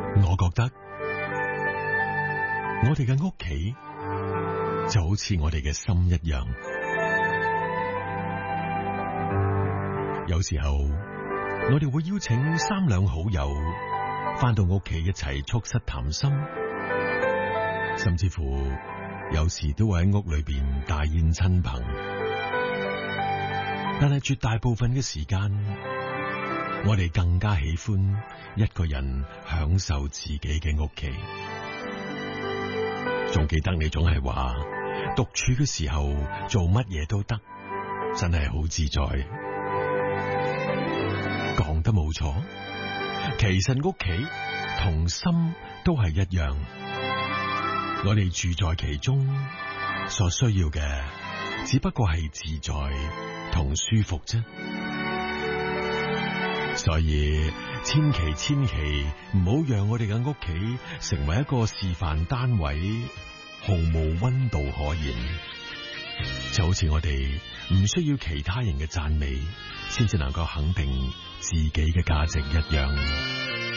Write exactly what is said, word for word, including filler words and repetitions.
我覺得我哋嘅屋企就好似我哋嘅心一樣，有時候我哋會邀請三兩好友返到屋企一齊促膝談心，甚至乎有時都會喺屋裏邊大宴親朋。但係絕大部分嘅時間，我哋更加喜歡一個人享受自己嘅屋企。仲記得你總係話獨處嘅時候做乜嘢都得，真係好自在。講得冇錯，其實屋企同心都係一樣，我哋住在其中，所需要嘅只不過係自在同舒服啫。所以千祈千祈唔好讓我哋嘅屋企成為一個示範單位，毫無溫度可言。就好似我哋唔需要其他人嘅讚美，先至能夠肯定自己嘅價值一樣。